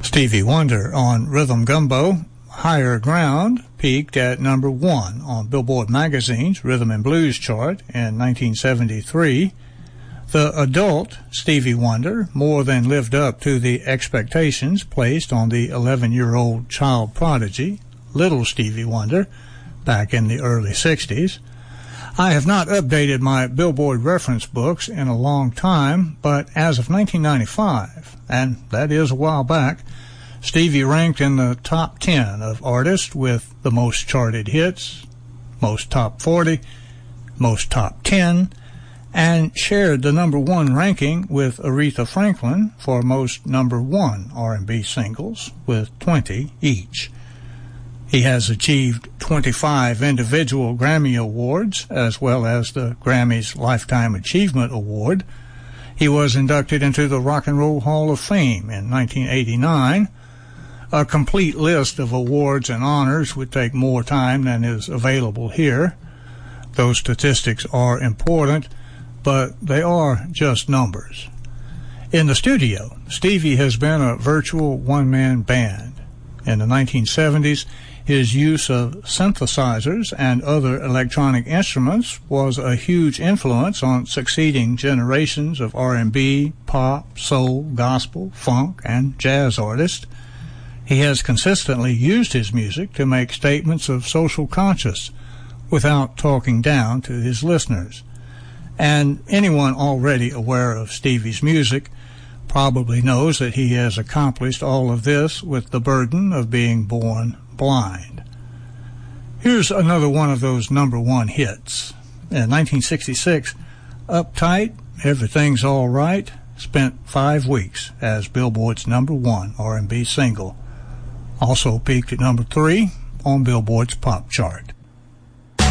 Stevie Wonder on Rhythm Gumbo, Higher Ground, peaked at number 1 on Billboard Magazine's Rhythm and Blues chart in 1973. The adult Stevie Wonder more than lived up to the expectations placed on the 11-year-old child prodigy, Little Stevie Wonder, back in the early 60s. I have not updated my Billboard reference books in a long time, but as of 1995, and that is a while back, Stevie ranked in the top 10 of artists with the most charted hits, most top 40, most top 10, and shared the number 1 ranking with Aretha Franklin for most number 1 R&B singles, with 20 each. He has achieved 25 individual Grammy Awards, as well as the Grammy's Lifetime Achievement Award. He was inducted into the Rock and Roll Hall of Fame in 1989. A complete list of awards and honors would take more time than is available here. Those statistics are important, but they are just numbers. In the studio, Stevie has been a virtual one-man band. In the 1970s, his use of synthesizers and other electronic instruments was a huge influence on succeeding generations of R&B, pop, soul, gospel, funk, and jazz artists. He has consistently used his music to make statements of social conscience without talking down to his listeners. And anyone already aware of Stevie's music probably knows that he has accomplished all of this with the burden of being born blind. Here's another one of those number 1 hits. In 1966, Uptight, Everything's All Right spent 5 weeks as Billboard's number 1 R&B single. Also peaked at number 3 on Billboard's pop chart.